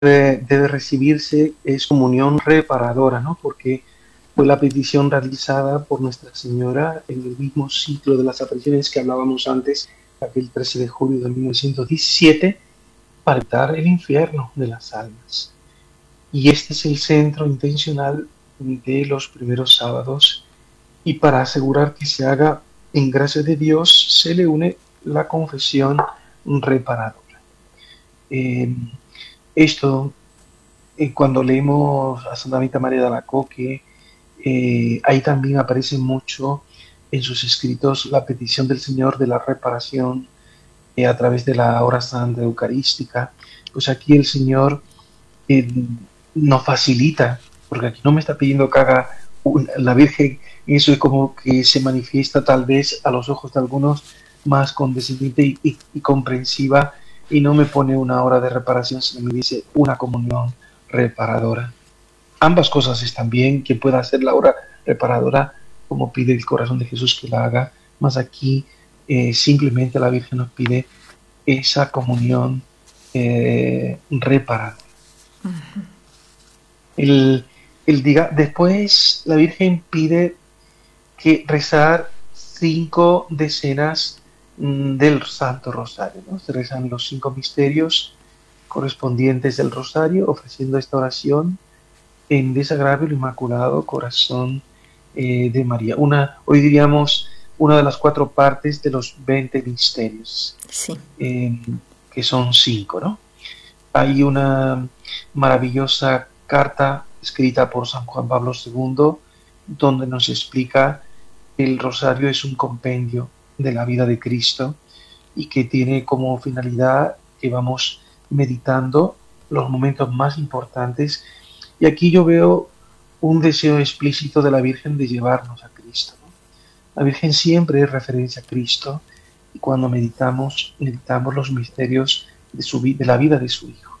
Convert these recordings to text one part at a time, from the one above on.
debe recibirse es comunión reparadora, ¿no? Porque fue la petición realizada por Nuestra Señora en el mismo ciclo de las apariciones que hablábamos antes, aquel 13 de julio de 1917, para evitar el infierno de las almas. Y este es el centro intencional de los primeros sábados, y para asegurar que se haga en gracia de Dios se le une la confesión reparadora. Eh, Esto, cuando leemos a Santa Rita María de Alacoque, ahí también aparece mucho en sus escritos la petición del Señor de la reparación a través de la hora santa eucarística. Pues aquí el Señor eh, nos facilita, porque aquí no me está pidiendo que haga la Virgen, eso es como que se manifiesta tal vez a los ojos de algunos más condescendiente y comprensiva, y no me pone una hora de reparación, sino me dice una comunión reparadora. Ambas cosas están bien, que pueda hacer la hora reparadora como pide el corazón de Jesús que la haga, más aquí simplemente la Virgen nos pide esa comunión reparadora. Después la Virgen pide que rezar 5 decenas del Santo Rosario, ¿no? Se rezan los 5 misterios correspondientes del Rosario, ofreciendo esta oración en desagravio al Inmaculado Corazón de María. Hoy diríamos una de las 4 partes de los 20 misterios, sí. Que son 5, ¿no? Hay una maravillosa carta escrita por San Juan Pablo II, donde nos explica que el rosario es un compendio de la vida de Cristo y que tiene como finalidad que vamos meditando los momentos más importantes. Y aquí yo veo un deseo explícito de la Virgen de llevarnos a Cristo, ¿no? La Virgen siempre es referencia a Cristo, y cuando meditamos los misterios de la vida de su Hijo.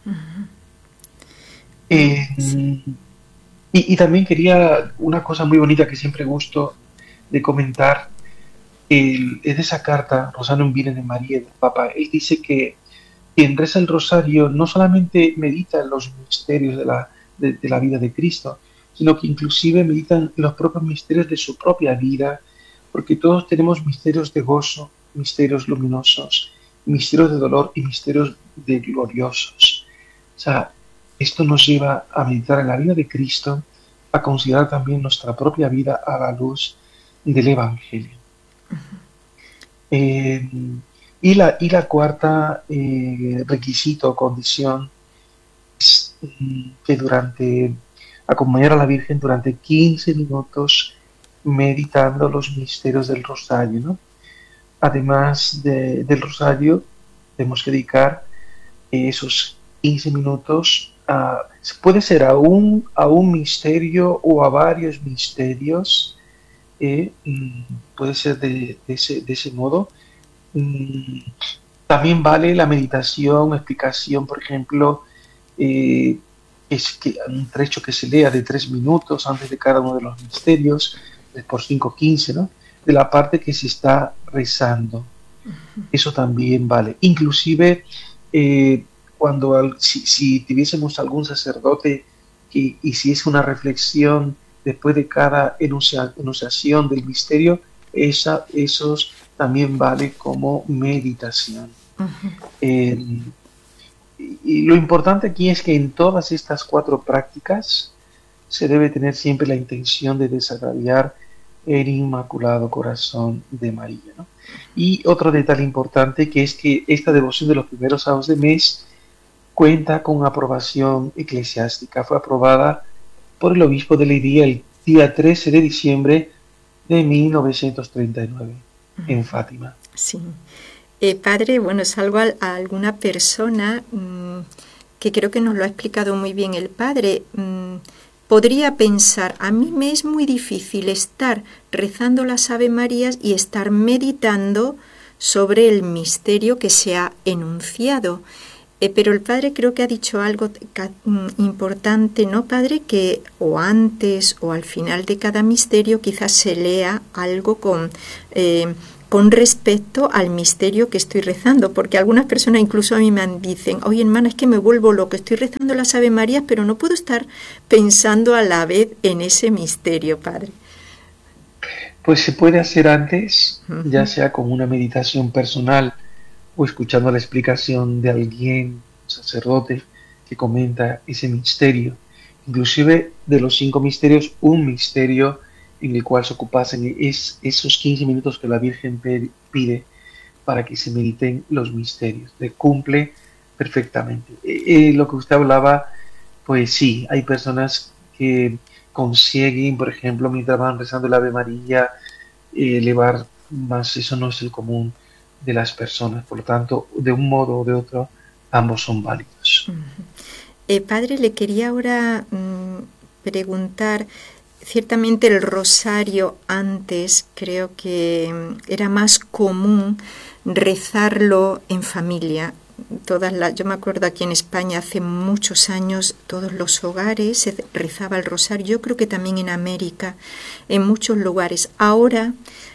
Sí. Y también quería una cosa muy bonita que siempre gusto de comentar, es de esa carta, Rosario Virgen María, del Papa. Él dice que quien reza el rosario no solamente medita en los misterios de la vida de Cristo, sino que inclusive meditan los propios misterios de su propia vida, porque todos tenemos misterios de gozo, misterios luminosos, misterios de dolor y misterios de gloriosos. O sea, esto nos lleva a meditar en la vida de Cristo, a considerar también nuestra propia vida a la luz del Evangelio. Y la cuarta requisito o condición es que acompañar a la Virgen durante 15 minutos meditando los misterios del rosario, ¿no? Además del rosario, tenemos que dedicar esos 15 minutos puede ser a un misterio o a varios misterios, puede ser de ese modo. También vale la meditación, explicación, por ejemplo, un trecho que se lea de 3 minutos antes de cada uno de los misterios, por 5, 15, ¿no? De la parte que se está rezando. Eso también vale. Inclusive, si tuviésemos algún sacerdote que hiciese una reflexión después de cada enunciación del misterio, esos también vale como meditación. Y lo importante aquí es que en todas estas 4 prácticas se debe tener siempre la intención de desagraviar el Inmaculado Corazón de María, ¿no? Y otro detalle importante, que es que esta devoción de los primeros sábados de mes cuenta con aprobación eclesiástica. Fue aprobada por el obispo de Leiria el día 13 de diciembre de 1939 en Fátima. Sí. Padre, bueno, salvo a alguna persona que creo que nos lo ha explicado muy bien el Padre, podría pensar, a mí me es muy difícil estar rezando las Ave Marías y estar meditando sobre el misterio que se ha enunciado. Pero el Padre creo que ha dicho algo importante, ¿no, Padre? Que o antes o al final de cada misterio quizás se lea algo con con respecto al misterio que estoy rezando, porque algunas personas incluso a mí me dicen, oye hermana, es que me vuelvo loco, estoy rezando las Ave Marías, pero no puedo estar pensando a la vez en ese misterio, Padre. Pues se puede hacer antes, ya Uh-huh. sea con una meditación personal o escuchando la explicación de alguien, un sacerdote, que comenta ese misterio. Inclusive de los 5 misterios, un misterio en el cual se ocupasen esos 15 minutos que la Virgen pide para que se mediten los misterios. Le cumple perfectamente. Lo que usted hablaba, pues sí, hay personas que consiguen, por ejemplo, mientras van rezando el Ave María, elevar más, eso no es el común de las personas. Por lo tanto, de un modo o de otro, ambos son válidos. Padre, le quería ahora preguntar, ciertamente el rosario antes creo que era más común rezarlo en familia. Yo me acuerdo aquí en España hace muchos años, todos los hogares se rezaba el rosario. Yo creo que también en América, en muchos lugares. Ahora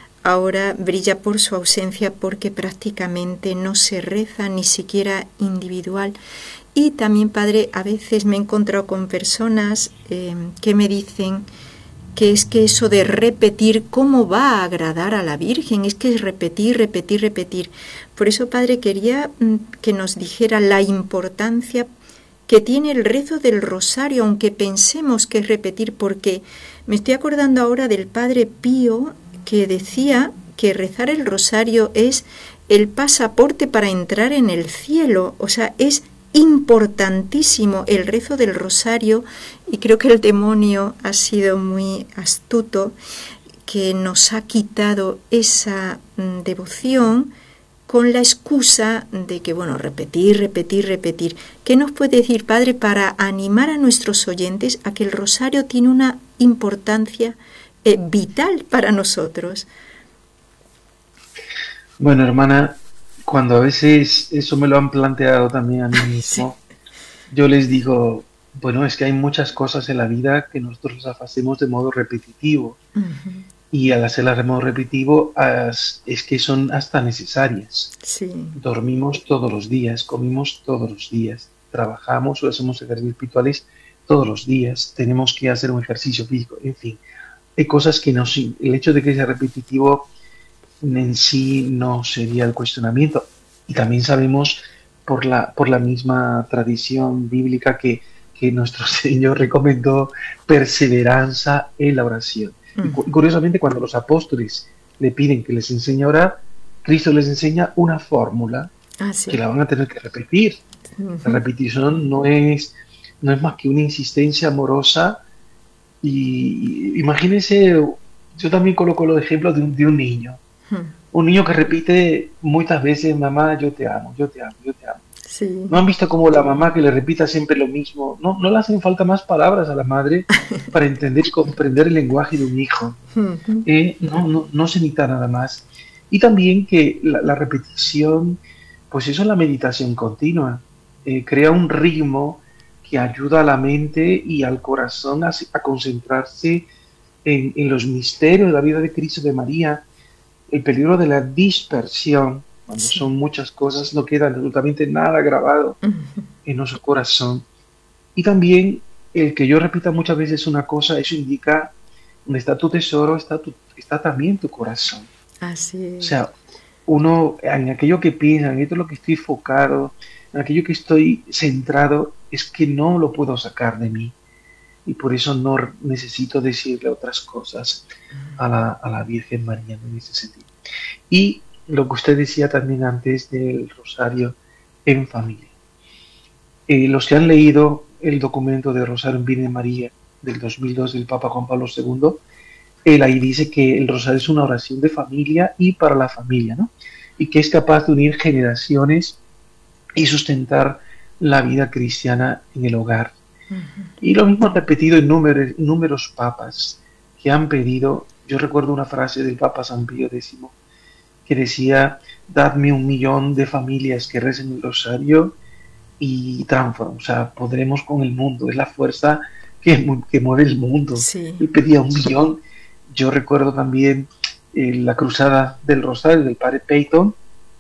brilla por su ausencia porque prácticamente no se reza ni siquiera individual. Y también, Padre, a veces me he encontrado con personas que me dicen que es que eso de repetir, ¿cómo va a agradar a la Virgen? Es que es repetir, repetir, repetir. Por eso, Padre, quería que nos dijera la importancia que tiene el rezo del rosario, aunque pensemos que es repetir, porque me estoy acordando ahora del Padre Pío, que decía que rezar el rosario es el pasaporte para entrar en el cielo, o sea, es importantísimo el rezo del rosario, y creo que el demonio ha sido muy astuto, que nos ha quitado esa devoción con la excusa de que, bueno, repetir, repetir, repetir. ¿Qué nos puede decir, Padre, para animar a nuestros oyentes a que el rosario tiene una importancia vital para nosotros? Bueno, hermana, cuando a veces eso me lo han planteado también a mí Sí. mismo, yo les digo, bueno, es que hay muchas cosas en la vida que nosotros las hacemos de modo repetitivo. Uh-huh. Y al hacerlas de modo repetitivo, es que son hasta necesarias. Sí. Dormimos todos los días, comimos todos los días, trabajamos o hacemos ejercicios espirituales todos los días, tenemos que hacer un ejercicio físico, en fin. Hay cosas que el hecho de que sea repetitivo en sí no sería el cuestionamiento. Y también sabemos por la misma tradición bíblica que nuestro Señor recomendó perseverancia en la oración. Y curiosamente, cuando los apóstoles le piden que les enseñe a orar, Cristo les enseña una fórmula que la van a tener que repetir. La repetición no es más que una insistencia amorosa. Y imagínense, yo también coloco los ejemplos de un niño. Un niño que repite muchas veces, mamá, yo te amo, yo te amo, yo te amo. Sí. ¿No han visto como la mamá que le repita siempre lo mismo? No le hacen falta más palabras a la madre para entender y comprender el lenguaje de un hijo. No se necesita nada más. Y también que la repetición, pues eso es la meditación continua. Crea un ritmo que ayuda a la mente y al corazón a concentrarse en los misterios de la vida de Cristo, de María. El peligro de la dispersión, cuando son muchas cosas, no queda absolutamente nada grabado en nuestro corazón. Y también el que yo repita muchas veces una cosa, eso indica donde está tu tesoro, está también tu corazón. Así es. O sea, uno en aquello que piensa, en esto es lo que estoy enfocado, en aquello que estoy centrado, es que no lo puedo sacar de mí. Y por eso no necesito decirle otras cosas a la Virgen María en ese sentido. Y lo que usted decía también antes del rosario en familia. Los que han leído el documento de Rosario en Virgen María del 2002 del Papa Juan Pablo II, él ahí dice que el rosario es una oración de familia y para la familia, ¿no? Y que es capaz de unir generaciones y sustentar la vida cristiana en el hogar. Y lo mismo repetido en números papas que han pedido. Yo recuerdo una frase del Papa San Pío X que decía: dadme 1 millón de familias que recen el rosario y transformamos, o sea, podremos con el mundo. Es la fuerza que mueve el mundo. Sí. Y pedía 1 millón. Yo recuerdo también la cruzada del Rosario del padre Peyton.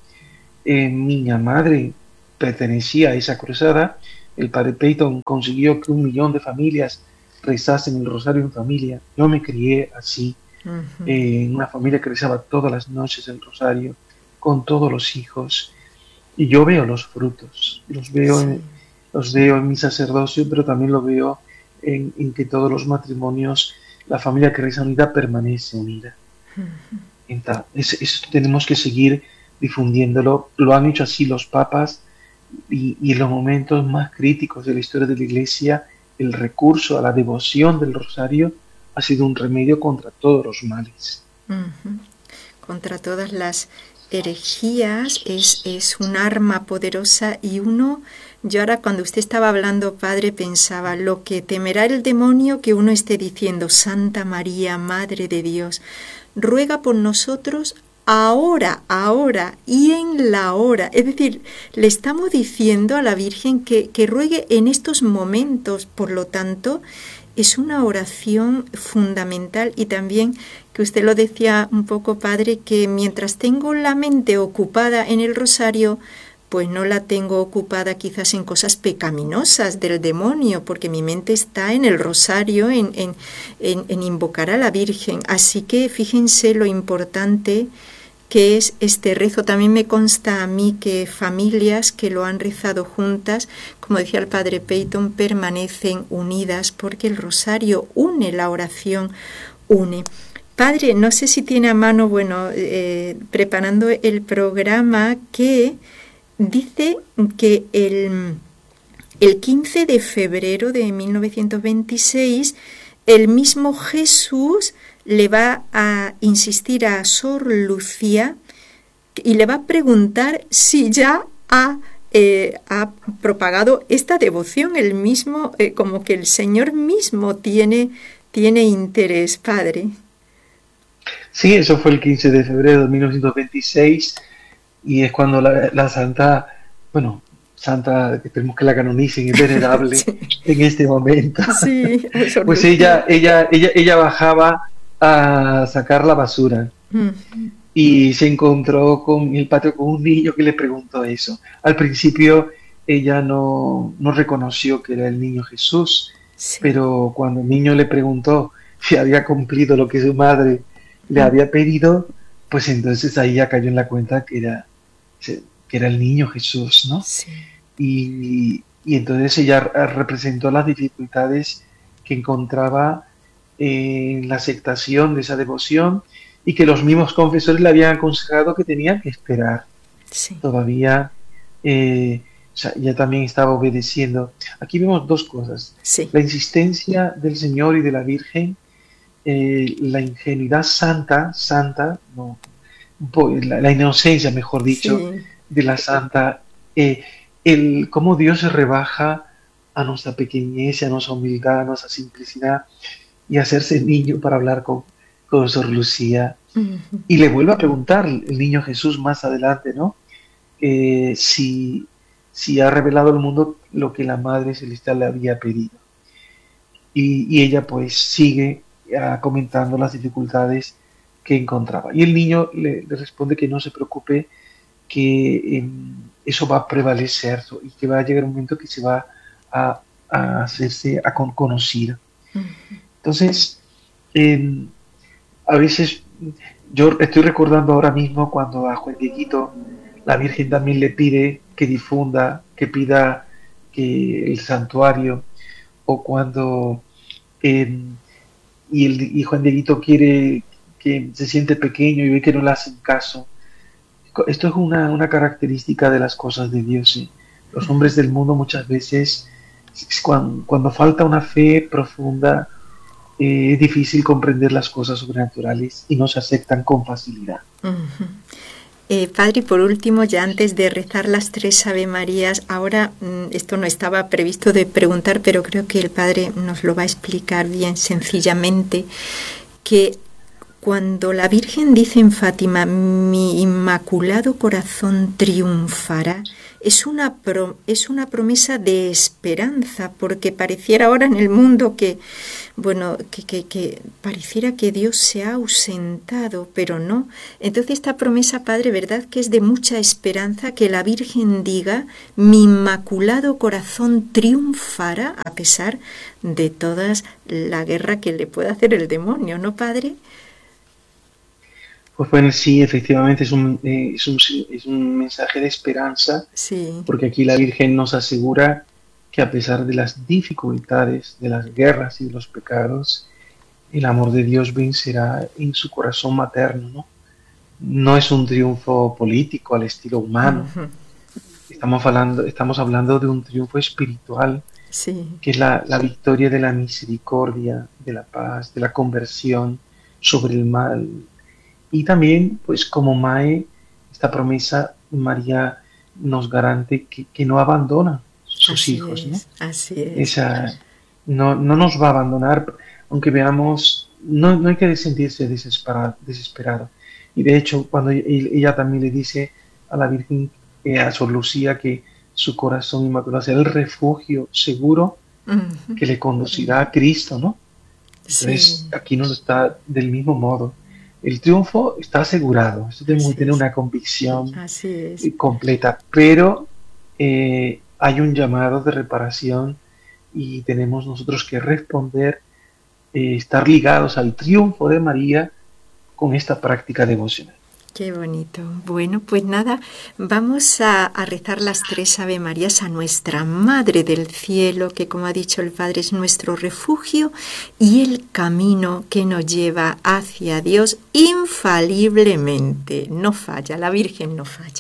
Mi madre pertenecía a esa cruzada. El padre Peyton consiguió que 1 millón de familias rezasen el Rosario en familia. Yo me crié así, en una familia que rezaba todas las noches el Rosario, con todos los hijos. Y yo veo los frutos, los veo en mi sacerdocio, pero también lo veo en que todos los matrimonios, la familia que reza unida permanece unida. Entonces, eso tenemos que seguir difundiéndolo. Lo han hecho así los papas, y en los momentos más críticos de la historia de la Iglesia, el recurso a la devoción del Rosario ha sido un remedio contra todos los males. Contra todas las herejías, es un arma poderosa. Y yo ahora cuando usted estaba hablando, padre, pensaba lo que temerá el demonio que uno esté diciendo: Santa María, Madre de Dios, ruega por nosotros ahora y en la hora. Es decir, le estamos diciendo a la Virgen que ruegue en estos momentos. Por lo tanto, es una oración fundamental. Y también, que usted lo decía un poco, padre, que mientras tengo la mente ocupada en el rosario, pues no la tengo ocupada quizás en cosas pecaminosas del demonio, porque mi mente está en el rosario, en invocar a la Virgen. Así que fíjense lo importante que es este rezo. También me consta a mí que familias que lo han rezado juntas, como decía el padre Peyton, permanecen unidas, porque el rosario une, la oración une. Padre, no sé si tiene a mano, preparando el programa, que dice que el 15 de febrero de 1926, el mismo Jesús le va a insistir a Sor Lucía y le va a preguntar si ya ha propagado esta devoción. El mismo, como que el Señor mismo tiene interés, padre. Sí, eso fue el 15 de febrero de 1926, y es cuando la santa, santa, que esperemos que la canonicen, es venerable sí. En este momento. Sí, pues ella bajaba a sacar la basura y se encontró en el patio con un niño que le preguntó eso. Al principio ella no reconoció que era el niño Jesús, sí. Pero cuando el niño le preguntó si había cumplido lo que su madre le había pedido, pues entonces ahí ya cayó en la cuenta que era el niño Jesús, ¿no? Sí. Y entonces ella representó las dificultades que encontraba en la aceptación de esa devoción, y que los mismos confesores le habían aconsejado que tenían que esperar. Sí. Todavía ya también estaba obedeciendo. Aquí vemos dos cosas. Sí. La insistencia del Señor y de la Virgen, la ingenuidad santa, no, la inocencia, mejor dicho, sí. De la santa, cómo Dios se rebaja a nuestra pequeñez, a nuestra humildad, a nuestra simplicidad, y hacerse niño para hablar con Sor Lucía. Uh-huh. Y le vuelve a preguntar el niño Jesús más adelante, ¿no? Si ha revelado al mundo lo que la Madre Celestial le había pedido. Y ella pues sigue comentando las dificultades que encontraba. Y el niño le responde que no se preocupe, que eso va a prevalecer y que va a llegar un momento que se va a hacerse conocido. Uh-huh. Entonces, a veces yo estoy recordando ahora mismo cuando a Juan Dieguito la Virgen también le pide que difunda, que pida que el santuario, o cuando y Juan Dieguito quiere, que se siente pequeño y ve que no le hacen caso. Esto es una característica de las cosas de Dios, ¿sí? Los hombres del mundo muchas veces, cuando falta una fe profunda, es difícil comprender las cosas sobrenaturales y no se aceptan con facilidad. Uh-huh. Padre, por último, ya antes de rezar las 3 Ave Marías, ahora esto no estaba previsto de preguntar, pero creo que el Padre nos lo va a explicar bien sencillamente, que Cuando la Virgen dice en Fátima, mi inmaculado corazón triunfará, es una promesa de esperanza, porque pareciera ahora en el mundo que pareciera que Dios se ha ausentado, pero no. Entonces esta promesa, Padre, ¿verdad que es de mucha esperanza que la Virgen diga, mi inmaculado corazón triunfará a pesar de toda la guerra que le puede hacer el demonio, ¿no, Padre? Pues bueno, sí, efectivamente es un mensaje de esperanza, Sí. porque aquí la Virgen nos asegura que a pesar de las dificultades, de las guerras y de los pecados, el amor de Dios vencerá en su corazón materno, ¿no? No es un triunfo político al estilo humano, Ujú. estamos hablando de un triunfo espiritual, Sí. que es la victoria de la misericordia, de la paz, de la conversión sobre el mal. Y también, pues como Mae, esta promesa, María nos garante que no abandona sus Así hijos, ¿no? es, así es. Esa, no nos va a abandonar, aunque veamos, no hay que sentirse desesperado. Y de hecho, cuando ella también le dice a la Virgen, a Sor Lucía, que su corazón inmaculado será el refugio seguro Ujú. que le conducirá a Cristo, ¿no? Entonces, Sí, aquí nos está del mismo modo. El triunfo está asegurado, esto tenemos que así tener es, una convicción así es. completa, pero hay un llamado de reparación y tenemos nosotros que responder, estar ligados al triunfo de María con esta práctica devocional. Qué bonito. Bueno, pues nada, vamos a rezar las 3 Ave Marías a nuestra Madre del Cielo, que como ha dicho el Padre es nuestro refugio y el camino que nos lleva hacia Dios infaliblemente. No falla, la Virgen no falla.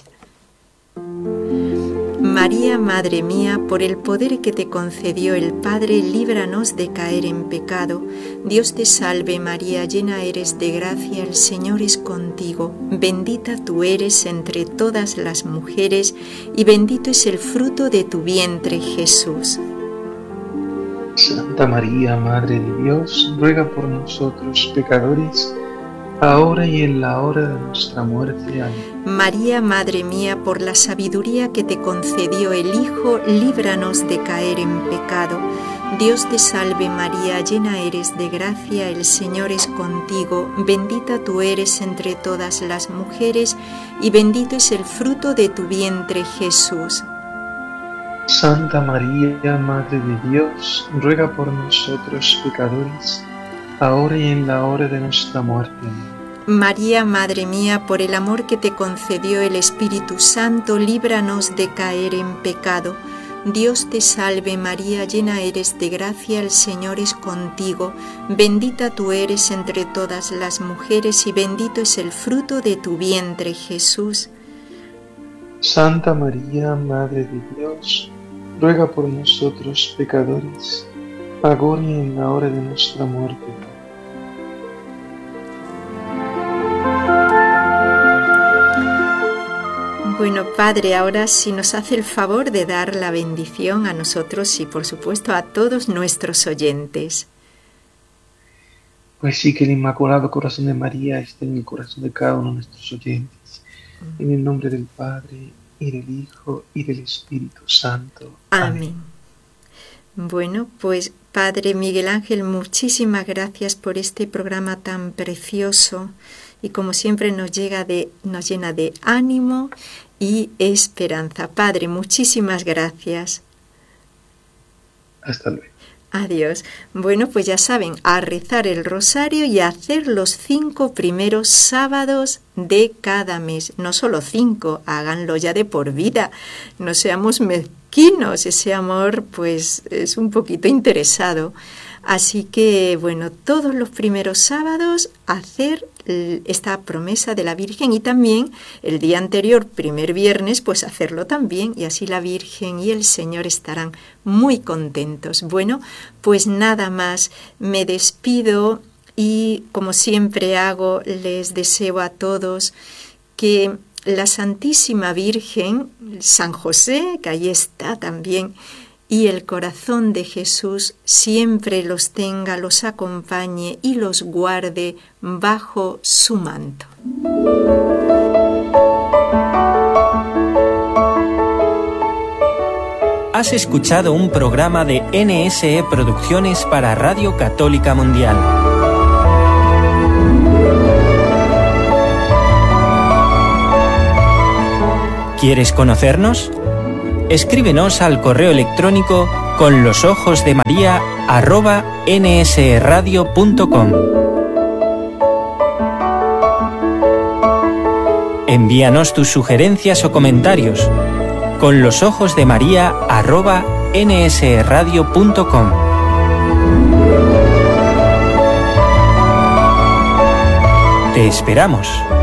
María, Madre mía, por el poder que te concedió el Padre, líbranos de caer en pecado. Dios te salve María, llena eres de gracia, el Señor es contigo. Bendita tú eres entre todas las mujeres, y bendito es el fruto de tu vientre, Jesús. Santa María, Madre de Dios, ruega por nosotros pecadores, ahora y en la hora de nuestra muerte. Amén. María, Madre mía, por la sabiduría que te concedió el Hijo, líbranos de caer en pecado. Dios te salve María, llena eres de gracia, el Señor es contigo, bendita tú eres entre todas las mujeres, y bendito es el fruto de tu vientre, Jesús. Santa María, Madre de Dios, ruega por nosotros pecadores, ahora y en la hora de nuestra muerte. Amén. María, Madre mía, por el amor que te concedió el Espíritu Santo, líbranos de caer en pecado. Dios te salve María, llena eres de gracia, el Señor es contigo, bendita tú eres entre todas las mujeres y bendito es el fruto de tu vientre, Jesús. Santa María, Madre de Dios, ruega por nosotros pecadores, ahora y en la hora de nuestra muerte. Bueno, Padre, ahora sí nos hace el favor de dar la bendición a nosotros y por supuesto a todos nuestros oyentes. Pues sí, que el Inmaculado Corazón de María esté en el corazón de cada uno de nuestros oyentes. En el nombre del Padre, y del Hijo, y del Espíritu Santo. Amén. Amén. Bueno, pues Padre Miguel Ángel, muchísimas gracias por este programa tan precioso y como siempre nos llena de ánimo y esperanza. Padre, muchísimas gracias. Hasta luego. Adiós. Bueno, pues ya saben, a rezar el rosario y a hacer los 5 primeros sábados de cada mes. No solo 5, háganlo ya de por vida. No seamos mezquinos, ese amor pues es un poquito interesado. Así que, bueno, todos los primeros sábados hacer esta promesa de la Virgen y también el día anterior, primer viernes, pues hacerlo también y así la Virgen y el Señor estarán muy contentos. Bueno, pues nada más, me despido y como siempre hago, les deseo a todos que la Santísima Virgen, San José, que ahí está también, y el corazón de Jesús siempre los tenga, los acompañe y los guarde bajo su manto. Has escuchado un programa de NSE Producciones para Radio Católica Mundial. ¿Quieres conocernos? Escríbenos al correo electrónico conlosojosdemaria@nsradio.com. Envíanos tus sugerencias o comentarios conlosojosdemaria@nsradio.com. Te esperamos.